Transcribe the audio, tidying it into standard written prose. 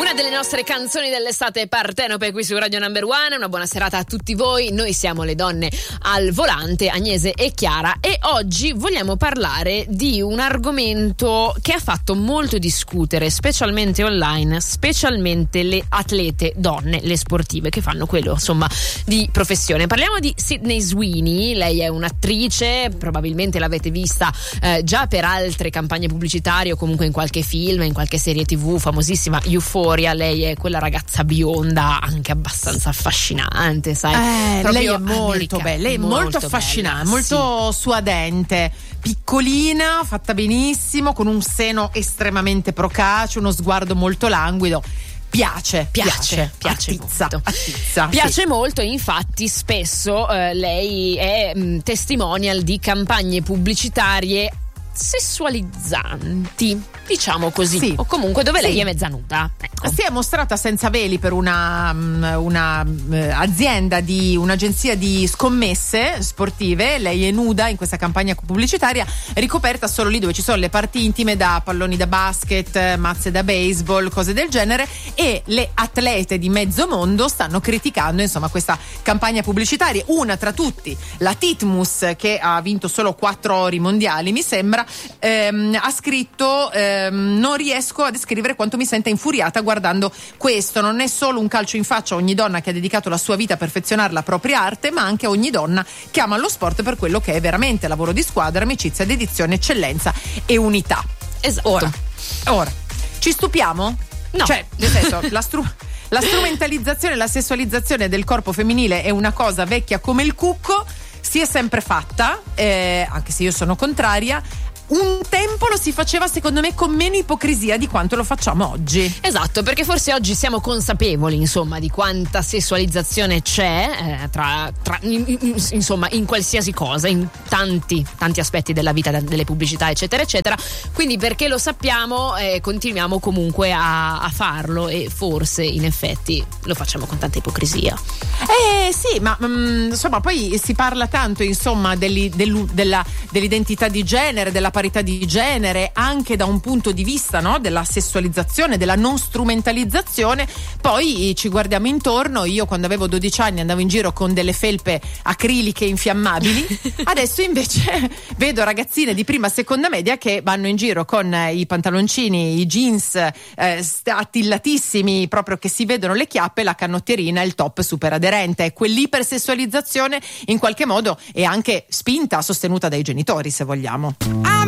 Una delle nostre canzoni dell'estate Partenope qui su Radio Number One. Una buona serata a tutti voi. Noi siamo le donne al volante, Agnese e Chiara, e oggi vogliamo parlare di un argomento che ha fatto molto discutere, specialmente online, specialmente le atlete donne, le sportive che fanno quello, insomma, di professione. Parliamo di Sydney Sweeney. Lei è un'attrice, probabilmente l'avete vista già per altre campagne pubblicitarie o comunque in qualche film, in qualche serie TV famosissima, Euphoria. Lei è quella ragazza bionda, anche abbastanza affascinante, sai? Lei è molto bella, lei è molto affascinante, bella, molto suadente, piccolina, fatta benissimo, con un seno estremamente procace, uno sguardo molto languido. Piace molto. Attizza, piace molto, infatti spesso lei è testimonial di campagne pubblicitarie sessualizzanti, diciamo così, sì, o comunque dove lei è mezza nuda. Ecco. Si è mostrata senza veli per una azienda di un'agenzia di scommesse sportive. Lei è nuda in questa campagna pubblicitaria, ricoperta solo lì dove ci sono le parti intime, da palloni da basket, mazze da baseball, cose del genere, e le atlete di mezzo mondo stanno criticando, insomma, questa campagna pubblicitaria. Una tra tutti, la Titmus, che ha vinto solo 4 ori mondiali, mi sembra, ha scritto: non riesco a descrivere quanto mi senta infuriata guardando questo. Non è solo un calcio in faccia a ogni donna che ha dedicato la sua vita a perfezionare la propria arte, ma anche a ogni donna che ama lo sport per quello che è veramente: lavoro di squadra, amicizia, dedizione, eccellenza e unità. Esatto. Ora ci stupiamo? No. Cioè, nel senso, la strumentalizzazione e la sessualizzazione del corpo femminile è una cosa vecchia come il cucco, si è sempre fatta, anche se io sono contraria. Un tempo lo si faceva, secondo me, con meno ipocrisia di quanto lo facciamo oggi. Esatto, perché forse oggi siamo consapevoli, insomma, di quanta sessualizzazione c'è insomma, in qualsiasi cosa, in tanti aspetti della vita, delle pubblicità, eccetera eccetera. Quindi, perché lo sappiamo, continuiamo comunque a farlo, e forse in effetti lo facciamo con tanta ipocrisia. Sì, ma insomma, poi si parla tanto, insomma, dell'identità di genere, della parità di genere, anche da un punto di vista, no, della sessualizzazione, della non strumentalizzazione. Poi ci guardiamo intorno. Io, quando avevo 12 anni, andavo in giro con delle felpe acriliche infiammabili. Adesso invece vedo ragazzine di prima, seconda media che vanno in giro con i pantaloncini, i jeans attillatissimi, proprio che si vedono le chiappe, la canottierina e il top super aderente. Quell'ipersessualizzazione in qualche modo è anche spinta, sostenuta dai genitori, se vogliamo.